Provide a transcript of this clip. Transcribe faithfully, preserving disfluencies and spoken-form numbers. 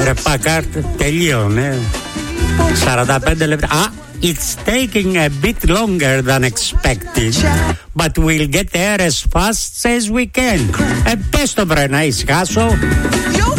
Ρε Πάκαρτ, τελείωνε. σαράντα πέντε λεπτά. Α, it's taking a bit longer than expected, but we'll get there as fast as we can. Ε, πες το βρε να ησυχάσω.